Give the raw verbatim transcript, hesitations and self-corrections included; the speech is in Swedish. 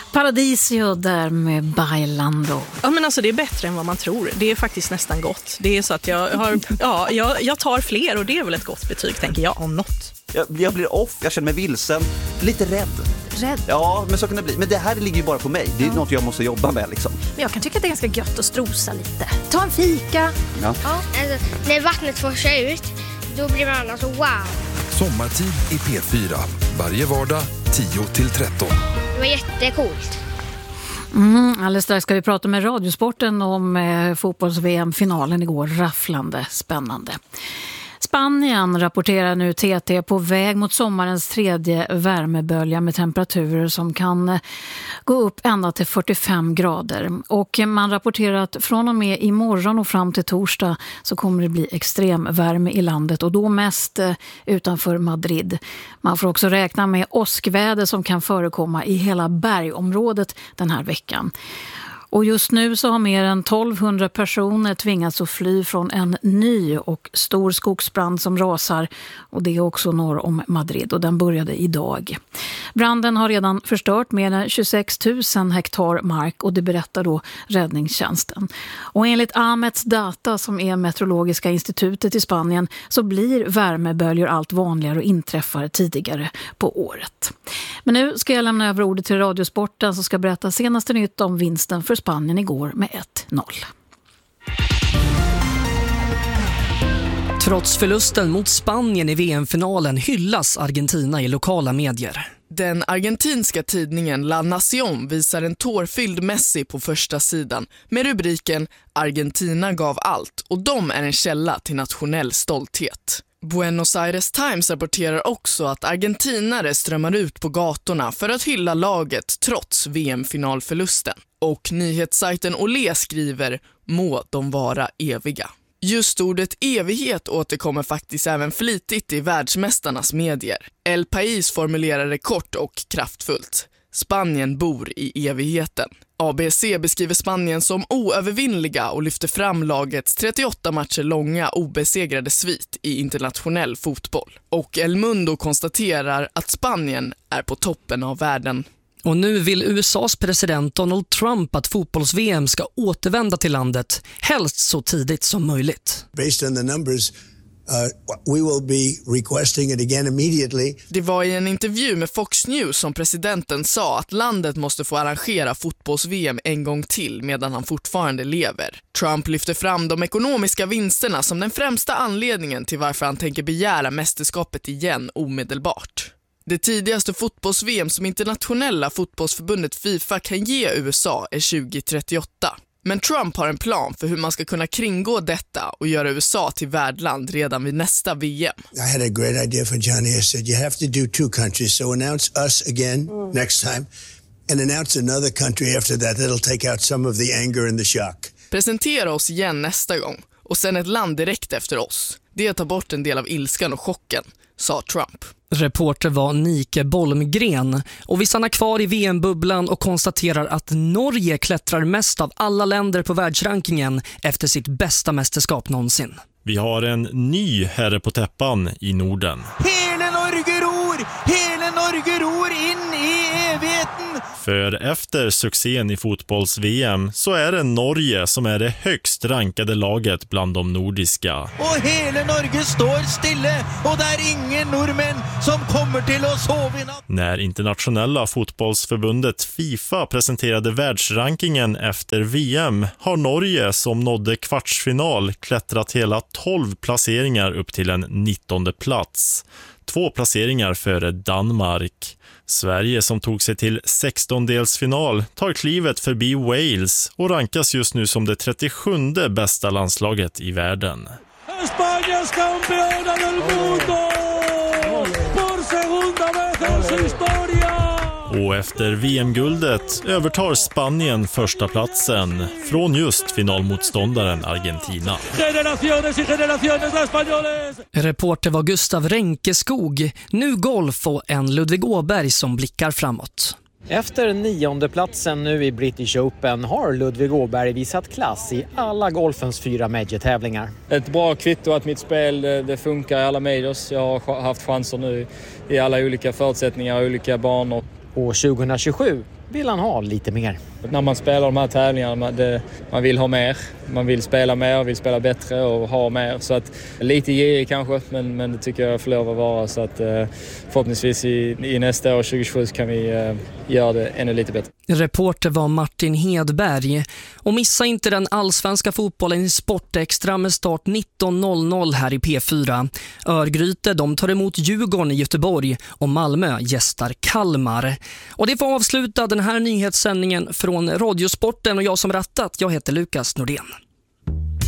Paradisio där med Bailando. Ja, men alltså det är bättre än vad man tror. Det är faktiskt nästan gott. Det är så att jag har, ja, jag, jag tar fler och det är väl ett gott betyg, tänker jag, om något. Jag, jag blir off, jag känner mig vilsen, lite rädd. Rädd? Ja, men så kan det bli. Men det här ligger ju bara på mig. Det är ja. något jag måste jobba med liksom. Men jag kan tycka att det är ganska gött att strosa lite. Ta en fika. Ja. Ja. Alltså, när vattnet forsar ut, då blir man alltså wow. Sommartid i P fyra. Varje vardag tio till tretton. Det var jättecoolt. Mm, alldeles strax ska vi prata med Radiosporten om eh, fotbolls-V M-finalen igår. Rafflande, spännande. Spanien rapporterar nu T T på väg mot sommarens tredje värmebölja med temperaturer som kan gå upp ända till fyrtiofem grader. Och man rapporterar att från och med imorgon och fram till torsdag så kommer det bli extrem värme i landet och då mest utanför Madrid. Man får också räkna med åskväder som kan förekomma i hela bergområdet den här veckan. Och just nu så har mer än tolvhundra personer tvingats att fly från en ny och stor skogsbrand som rasar. Och det är också norr om Madrid och den började idag. Branden har redan förstört mer än tjugosex tusen hektar mark och det berättar då räddningstjänsten. Och enligt Amets data som är meteorologiska institutet i Spanien så blir värmeböljor allt vanligare och inträffar tidigare på året. Men nu ska jag lämna över ordet till Radiosporten som ska berätta senaste nytt om vinsten för Spanien igår med ett noll. Trots förlusten mot Spanien i V M-finalen hyllas Argentina i lokala medier. Den argentinska tidningen La Nación visar en tårfylld Messi på första sidan med rubriken "Argentina gav allt" och de är en källa till nationell stolthet. Buenos Aires Times rapporterar också att argentinare strömmar ut på gatorna för att hylla laget trots V M-finalförlusten. Och nyhetssajten Olé skriver "Må de vara eviga". Just ordet evighet återkommer faktiskt även flitigt i världsmästarnas medier. El País formulerar det kort och kraftfullt. Spanien bor i evigheten. A B C beskriver Spanien som oövervinnliga och lyfter fram lagets trettioåtta matcher långa obesegrade svit i internationell fotboll. Och El Mundo konstaterar att Spanien är på toppen av världen. Och nu vill U S A:s president Donald Trump att fotbolls-V M ska återvända till landet, helst så tidigt som möjligt. Based on the numbers, uh, we will be requesting it again immediately. Det var i en intervju med Fox News som presidenten sa att landet måste få arrangera fotbolls-V M en gång till medan han fortfarande lever. Trump lyfter fram de ekonomiska vinsterna som den främsta anledningen till varför han tänker begära mästerskapet igen omedelbart. Det tidigaste fotbolls-V M som internationella fotbollsförbundet FIFA kan ge U S A är tjugo trettioåtta. Men Trump har en plan för hur man ska kunna kringgå detta och göra U S A till värdland redan vid nästa V M. I had a great idea for Johnny. I said you have to do two countries. So announce us again mm. next time and announce another country after that. That'll take out some of the anger and the shock. Presentera oss igen nästa gång och sen ett land direkt efter oss. Det tar bort en del av ilskan och chocken, sa Trump. Reporter var Nike Bolmgren och vi stannar kvar i V M-bubblan och konstaterar att Norge klättrar mest av alla länder på världsrankingen efter sitt bästa mästerskap någonsin. Vi har en ny herre på täppan i Norden. Hela Norge ror! Hela Norge ror in i evigheten! För efter succén i fotbolls-V M så är det Norge som är det högst rankade laget bland de nordiska. Och hela Norge står stille och det är ingen norrmän som kommer till oss sova i natt. När internationella fotbollsförbundet FIFA presenterade världsrankingen efter V M har Norge som nådde kvartsfinal klättrat hela tolv placeringar upp till en nittonde plats. Två placeringar före Danmark. Sverige som tog sig till sextondelsfinal tar klivet förbi Wales och rankas just nu som det trettiosjunde bästa landslaget i världen. Españas campeona del mundo por segunda vez en su historia. Och efter V M-guldet övertar Spanien första platsen från just finalmotståndaren Argentina. Reporter var Gustav Renkeskog. Nu golf och en Ludvig Åberg som blickar framåt. Efter nionde platsen nu i British Open har Ludvig Åberg visat klass i alla golfens fyra major-tävlingar. Ett bra kvitto att mitt spel det, det funkar i alla majors. Jag har haft chanser nu i alla olika förutsättningar och olika banor. Och tjugohundratjugosju vill han ha lite mer. När man spelar de här tävlingarna, man, det, man vill ha mer. Man vill spela mer, vill spela bättre och ha mer. Så att lite girig kanske, men, men det tycker jag får lov att vara. Så att eh, förhoppningsvis i, i nästa år tjugo tjugosju kan vi eh, göra det ännu lite bättre. Reporter var Martin Hedberg. Och missa inte den allsvenska fotbollen i Sportextra med start nitton noll noll här i P fyra. Örgryte, de tar emot Djurgården i Göteborg och Malmö gästar Kalmar. Och det får avsluta den här nyhetssändningen från Radiosporten och jag som rattat, jag heter Lukas Nordén.